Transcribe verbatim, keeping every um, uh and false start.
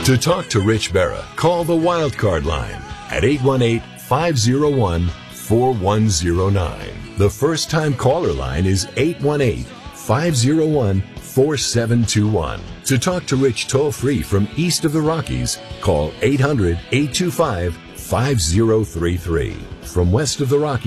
To talk to Rich Berra, call the Wildcard line at eight one eight, five oh one, four one oh nine. The first-time caller line is eight one eight, five oh one, four seven two one. To talk to Rich toll-free from east of the Rockies, call eight hundred, eight two five, five oh three three. From west of the Rockies,